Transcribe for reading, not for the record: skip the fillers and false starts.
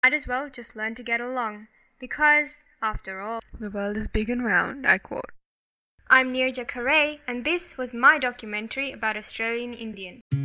Might as well just learn to get along, because, after all, the world is big and round, I quote. I'm Nirja Kare, and this was my documentary about Australian Indian.